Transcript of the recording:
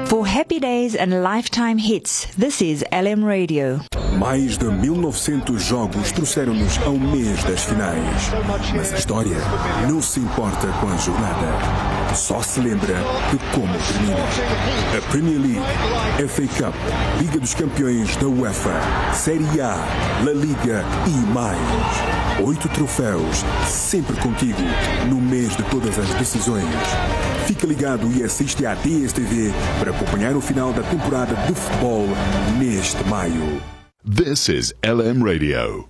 For happy days and lifetime hits, this is LM Radio. Mais de 1900 jogos trouxeram-nos ao mês das finais. Mas a história não se importa com a jornada. Só se lembra de como termina. A Premier League, FA Cup, Liga dos Campeões da UEFA, Série A, La Liga e mais. 8 troféus, sempre contigo, no mês de todas as decisões. Fica ligado e assiste à DSTV para acompanhar o final da temporada de futebol neste maio. This is LM Radio.